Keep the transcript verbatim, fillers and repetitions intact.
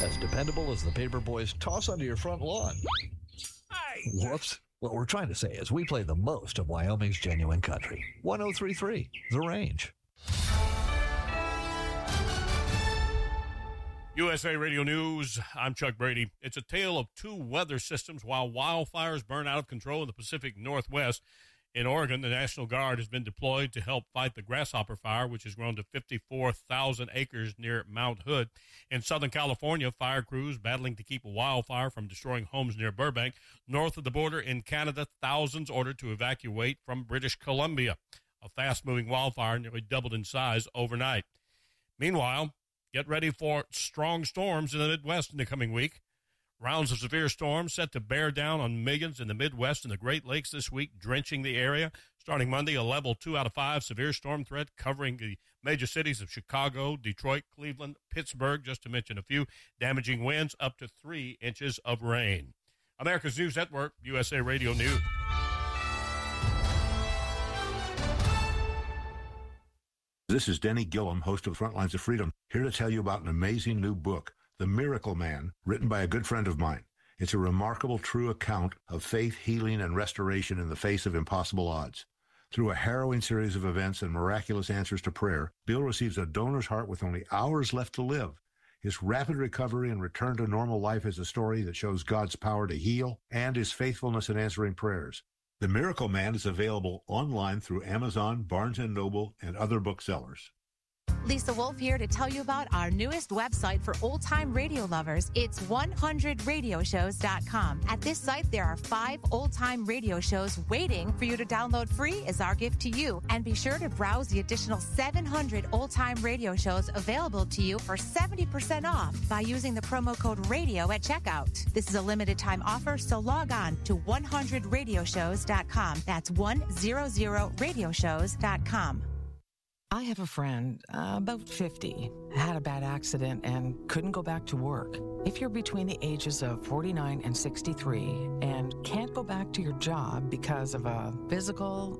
As dependable as the paper boys toss onto your front lawn. Whoops. What we're trying to say is we play the most of Wyoming's genuine country. one oh three point three, The Range. U S A Radio News, I'm Chuck Brady. It's a tale of two weather systems while wildfires burn out of control in the Pacific Northwest. In Oregon, the National Guard has been deployed to help fight the grasshopper fire, which has grown to fifty-four thousand acres near Mount Hood. In Southern California, fire crews battling to keep a wildfire from destroying homes near Burbank. North of the border in Canada, thousands ordered to evacuate from British Columbia. A fast-moving wildfire nearly doubled in size overnight. Meanwhile, get ready for strong storms in the Midwest in the coming week. Rounds of severe storms set to bear down on millions in the Midwest and the Great Lakes this week, drenching the area. Starting Monday, a level two out of five severe storm threat covering the major cities of Chicago, Detroit, Cleveland, Pittsburgh, just to mention a few, damaging winds up to three inches of rain. America's News Network, U S A Radio News. This is Denny Gillum, host of Frontlines of Freedom, here to tell you about an amazing new book, The Miracle Man, written by a good friend of mine. It's a remarkable, true account of faith, healing, and restoration in the face of impossible odds. Through a harrowing series of events and miraculous answers to prayer, Bill receives a donor's heart with only hours left to live. His rapid recovery and return to normal life is a story that shows God's power to heal and his faithfulness in answering prayers. The Miracle Man is available online through Amazon, Barnes and Noble, and other booksellers. Lisa Wolf here to tell you about our newest website for old-time radio lovers. It's one hundred radio shows dot com. At this site, there are five old-time radio shows waiting for you to download free as our gift to you. And be sure to browse the additional seven hundred old-time radio shows available to you for seventy percent off by using the promo code RADIO at checkout. This is a limited-time offer, so log on to one hundred radio shows dot com. That's one hundred radio shows dot com. I have a friend, uh, about fifty, had a bad accident and couldn't go back to work. If you're between the ages of forty-nine and sixty-three and can't go back to your job because of a physical,